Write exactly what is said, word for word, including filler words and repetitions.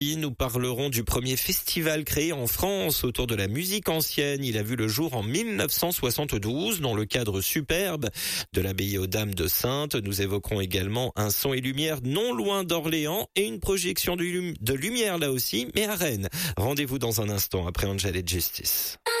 Nous parlerons du premier festival créé en France autour de la musique ancienne. Il a vu le jour en mille neuf cent soixante-douze dans le cadre superbe de l'abbaye aux Dames de Saintes. Nous évoquerons également un son et lumière non loin d'Orléans et une projection de lumière là aussi, mais à Rennes. Rendez-vous dans un instant après Angel et Justice.